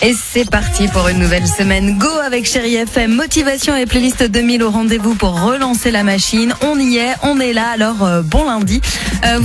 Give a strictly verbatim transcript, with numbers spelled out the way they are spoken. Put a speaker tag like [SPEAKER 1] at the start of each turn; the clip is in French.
[SPEAKER 1] Et c'est parti pour une nouvelle semaine Go avec Chérie F M. Motivation et playlist deux mille au rendez-vous pour relancer la machine. On y est, on est là, alors euh, bon lundi. Euh,